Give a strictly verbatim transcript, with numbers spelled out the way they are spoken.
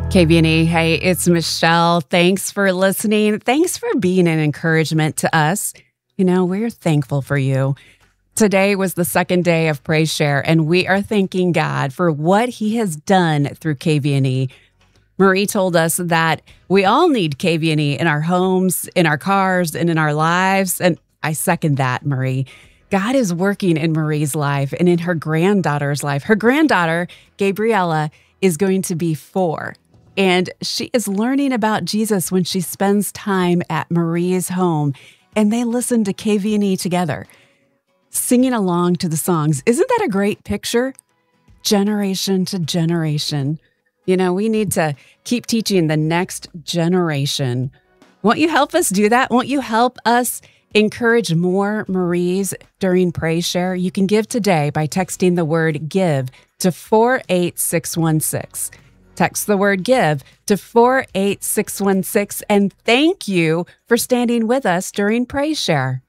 K B N E, hey, it's Michelle. Thanks for listening. Thanks for being an encouragement to us. You know, we're thankful for you. Today was the second day of Praise Share, and we are thanking God for what He has done through K B N E. Marie told us that we all need K B N E in our homes, in our cars, and in our lives, and I second that, Marie. God is working in Marie's life and in her granddaughter's life. Her granddaughter, Gabriella, is going to be four. And she is learning about Jesus when she spends time at Marie's home, and they listen to K B N E together, singing along to the songs. Isn't that a great picture? Generation to generation. You know, we need to keep teaching the next generation. Won't you help us do that? Won't you help us encourage more Maries during Praise Share? You can give today by texting the word GIVE to four eight six one six. Text the word GIVE to four eight six one six, and thank you for standing with us during Praise Share.